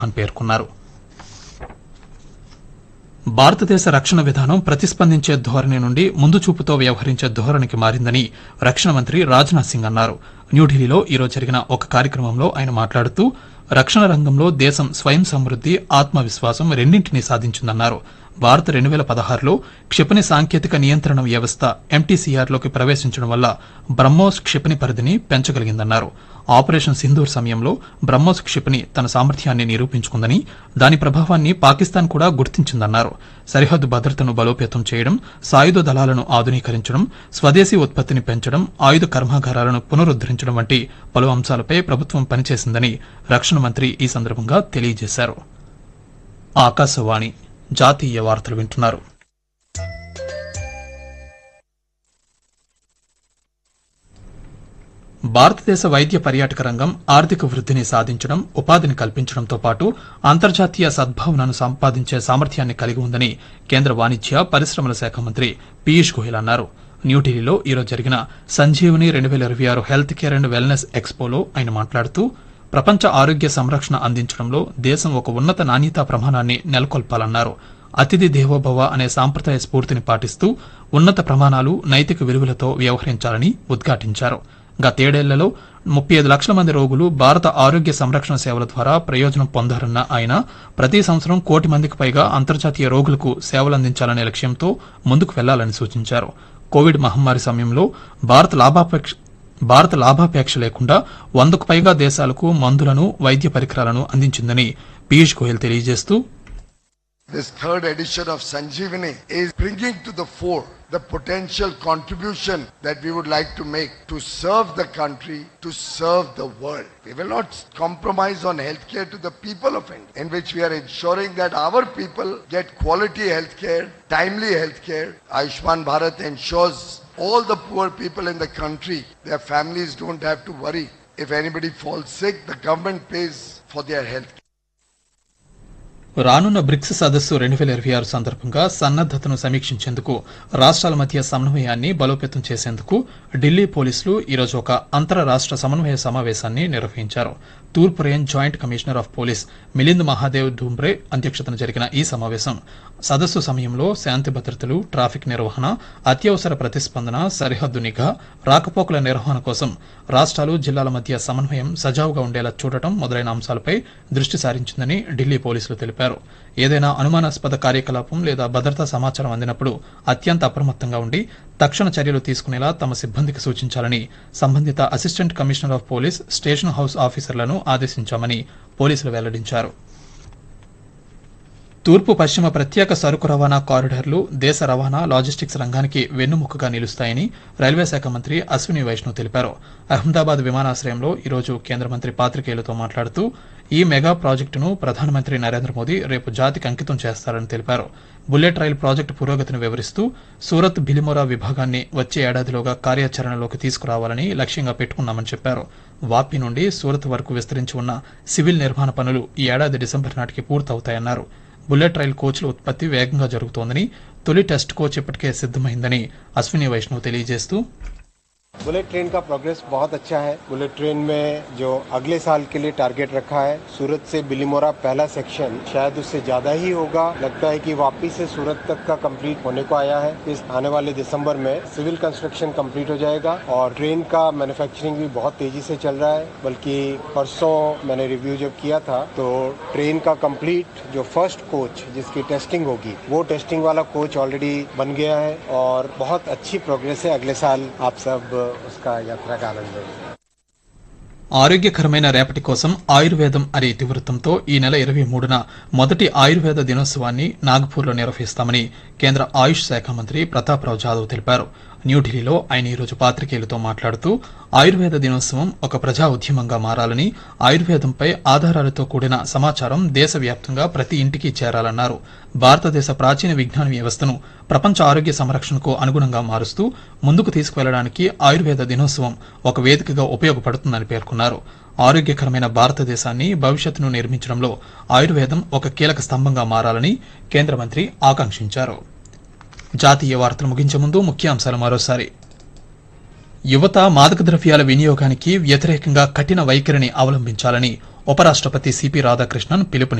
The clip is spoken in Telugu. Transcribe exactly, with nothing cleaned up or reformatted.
అని పేర్కొన్నారు. భారతదేశ రక్షణ విధానం ప్రతిస్పందించే ధోరణి నుండి ముందు చూపుతో వ్యవహరించే ధోరణికి మారిందని రక్షణ మంత్రి రాజ్నాథ్ సింగ్ అన్నారు. న్యూఢిల్లీలో ఈరోజు జరిగిన ఒక కార్యక్రమంలో ఆయన మాట్లాడుతూ రక్షణ రంగంలో దేశం స్వయం సమృద్ది, ఆత్మవిశ్వాసం రెండింటినీ సాధించిందన్నారు. భారత్ రెండు వేల పదహారులో క్షిపణి సాంకేతిక నియంత్రణ వ్యవస్థ ఎంటీసీఆర్లోకి ప్రవేశించడం వల్ల బ్రహ్మోస్ క్షిపణి పరిధిని పెంచగలిగిందన్నారు. ఆపరేషన్ సింధూర్ సమయంలో బ్రహ్మోస్ క్షిపణి తన సామర్థ్యాన్ని నిరూపించుకుందని, దాని ప్రభావాన్ని పాకిస్తాన్ కూడా గుర్తించిందన్నారు. సరిహద్దు భద్రతను బలోపేతం చేయడం, సాయుధ దళాలను ఆధునీకరించడం, స్వదేశీ ఉత్పత్తిని పెంచడం, ఆయుధ కర్మాగారాలను పునరుద్దరించడం వంటి పలు అంశాలపై ప్రభుత్వం పనిచేసిందని రక్షణ మంత్రి ఈ సందర్భంగా తెలియజేశారు. ఆకాశవాణి జాతీయ వార్తలు వింటున్నారు. భారతదేశ వైద్య పర్యాటక రంగం ఆర్థిక వృద్దిని సాధించడం, ఉపాధిని కల్పించడంతో పాటు అంతర్జాతీయ సద్భావనను సంపాదించే సామర్థ్యాన్ని కలిగి ఉందని కేంద్ర వాణిజ్య పరిశ్రమల శాఖ మంత్రి పీయూష్ గోయల్ అన్నారు. న్యూఢిల్లీలో ఈరోజు జరిగిన సంజీవని రెండు వేల ఇరవై ఆరు హెల్త్ కేర్ అండ్ వెల్నెస్ ఎక్స్పోలో ఆయన మాట్లాడుతూ ప్రపంచ ఆరోగ్య సంరక్షణ అందించడంలో దేశం ఒక ఉన్నత నాణ్యతా ప్రమాణాన్ని నెలకొల్పాలన్నారు. అతిథి దేవోభవ అనే సాంప్రదాయ స్ఫూర్తిని పాటిస్తూ ఉన్నత ప్రమాణాలు, నైతిక విలువలతో వ్యవహరించాలని ఉద్ఘాటించారు. గతేడేళ్లలో ముప్పై ఐదు లక్షల మంది రోగులు భారత ఆరోగ్య సంరక్షణ సేవల ద్వారా ప్రయోజనం పొందారన్న ఆయన ప్రతి సంవత్సరం కోటి మందికి పైగా అంతర్జాతీయ రోగులకు సేవలందించాలనే లక్ష్యంతో ముందుకు వెళ్లాలని సూచించారు. కోవిడ్ మహమ్మారి సమయంలో భారత్ లాభాపేక్ష భారత లాభాపేక్ష లేకుండా వందకు పైగా దేశాలకు మందులను, వైద్య పరికరాలను అందించిందని పీయూష్ గోయల్ తెలియజేస్తూ This third edition of Sanjeevani is bringing to the fore the potential contribution that we would like to make to serve the country, to serve the world. We will not compromise on healthcare to the people of India, in which we are ensuring that our people get quality healthcare, timely healthcare. Ayushman Bharat ensures all the poor people in the country, their families don't have to worry. If anybody falls sick, the government pays for their health. రానున్న బ్రిక్స్ సదస్సు రెండు వేల ఇరవై ఆరు సందర్భంగా సన్నద్దతను సమీక్షించేందుకు రాష్ట్రాల మధ్య సమన్వయాన్ని బలోపేతం చేసేందుకు ఢిల్లీ పోలీసులు ఈరోజు ఒక అంతర రాష్ట్ర సమన్వయ సమావేశాన్ని నిర్వహించారు. తూర్పు range joint commissioner of police Milind Mahadev ఢూంబ్రే అధ్యక్షతన జరిగిన ఈ సమావేశం సదస్సు సమయంలో శాంతి భద్రతలు, ట్రాఫిక్ నిర్వహణ, అత్యవసర ప్రతిస్పందన, సరిహద్దు నిఘా, రాకపోకల నిర్వహణ కోసం రాష్ట్రాలు, జిల్లాల మధ్య సమన్వయం సజావుగా ఉండేలా చూడటం మొదలైన అంశాలపై దృష్టి సారించిందని ఢిల్లీ పోలీసులు తెలిపారు. ఏదైనా అనుమానాస్పద కార్యకలాపం లేదా భద్రతా సమాచారం అందినప్పుడు అత్యంత అప్రమత్తంగా ఉండి తక్షణ చర్యలు తీసుకునేలా తమ సిబ్బందికి సూచించాలని సంబంధిత assistant commissioner of police, station house ఆఫీసర్లను ఆదేశించామని పోలీసులు వెల్లడించారు. తూర్పు పశ్చిమ ప్రత్యేక సరుకు రవాణా కారిడార్లు దేశ రవాణా, లాజిస్టిక్స్ రంగానికి వెన్నుముకగా నిలుస్తాయని రైల్వే శాఖ మంత్రి అశ్విని వైష్ణవ్ తెలిపారు. అహ్మదాబాద్ విమానాశ్రయంలో ఈరోజు కేంద్ర మంత్రి పాత్రికేయులతో మాట్లాడుతూ ఈ మెగా ప్రాజెక్టును ప్రధానమంత్రి నరేంద్ర మోదీ రేపు జాతికి అంకితం చేస్తారని తెలిపారు. బుల్లెట్ రైలు ప్రాజెక్టు పురోగతిని వివరిస్తూ సూరత్ బిలిమోరా విభాగాన్ని వచ్చే ఏడాదిలోగా కార్యాచరణలోకి తీసుకురావాలని లక్ష్యంగా పెట్టుకున్నామని చెప్పారు. వాపి నుండి సూరత్ వరకు విస్తరించి ఉన్న సివిల్ నిర్మాణ పనులు ఈ ఏడాది డిసెంబర్ నాటికి పూర్తవుతాయన్నారు. బుల్లెట్ రైల్ కోచ్ల ఉత్పత్తి వేగంగా జరుగుతోందని, తొలి టెస్ట్ కోచ్ ఇప్పటికే సిద్దమైందని అశ్విని వైష్ణవ్ తెలియజేస్తూ बुलेट ट्रेन का प्रोग्रेस बहुत अच्छा है। बुलेट ट्रेन में जो अगले साल के लिए टारगेट रखा है, सूरत से बिलीमोरा पहला सेक्शन शायद उससे ज्यादा ही होगा। लगता है कि वापी से सूरत तक का कंप्लीट होने को आया है। इस आने वाले दिसंबर में सिविल कंस्ट्रक्शन कंप्लीट हो जाएगा और ट्रेन का मैन्युफैक्चरिंग भी बहुत तेजी से चल रहा है। बल्कि परसों मैंने रिव्यू जब किया था तो ट्रेन का कंप्लीट जो फर्स्ट कोच जिसकी टेस्टिंग होगी वो टेस्टिंग वाला कोच ऑलरेडी बन गया है और बहुत अच्छी प्रोग्रेस है। अगले साल आप सब उसका यात्रा का आनंद लेंगे। ఆరోగ్యకరమైన రేపటి కోసం ఆయుర్వేదం అనే ఇతివృత్తంతో ఈ నెల ఇరవై మూడున మొదటి ఆయుర్వేద దినోత్సవాన్ని నాగపూర్లో నిర్వహిస్తామని కేంద్ర ఆయుష్ శాఖ మంత్రి ప్రతాప్రావు జాదవ్ తెలిపారు. న్యూఢిల్లీలో ఆయన ఈరోజు పాత్రికేయులతో మాట్లాడుతూ ఆయుర్వేద దినోత్సవం ఒక ప్రజా ఉద్యమంగా మారాలని, ఆయుర్వేదంపై ఆధారాలతో కూడిన సమాచారం దేశవ్యాప్తంగా ప్రతి ఇంటికి చేరాలన్నారు. భారతదేశ ప్రాచీన విజ్ఞాన వ్యవస్థను ప్రపంచ ఆరోగ్య సంరక్షణకు అనుగుణంగా మారుస్తూ ముందుకు తీసుకువెళ్లడానికి ఆయుర్వేద దినోత్సవం ఒక వేదికగా ఉపయోగపడుతుందని పేర్కొన్నారు. ఆరోగ్యకరమైన భారతదేశాన్ని, భవిష్యత్తును నిర్మించడంలో ఆయుర్వేదం ఒక కీలక స్తంభంగా మారాలని కేంద్ర మంత్రి ఆకాంక్షించారు. జాతీయ వార్తలు ముగించే ముందు ముఖ్యాంశాలు మరోసారి. యువత మాదక ద్రవ్యాల వినియోగానికి వ్యతిరేకంగా కఠిన వైఖరిని అవలంబించాలని ఉపరాష్ట్రపతి సిపి రాధాకృష్ణన్ పిలుపుని